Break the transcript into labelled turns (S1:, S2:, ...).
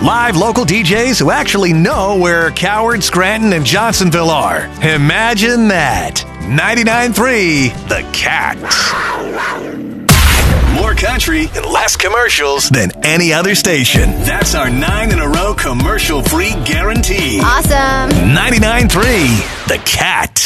S1: Live local DJs who actually know where Coward, Scranton, and Johnsonville are. Imagine that. 99.3 The Cat. More country and less commercials than any other station. That's our 9 in a row commercial-free guarantee.
S2: Awesome.
S1: 99.3 The Cat.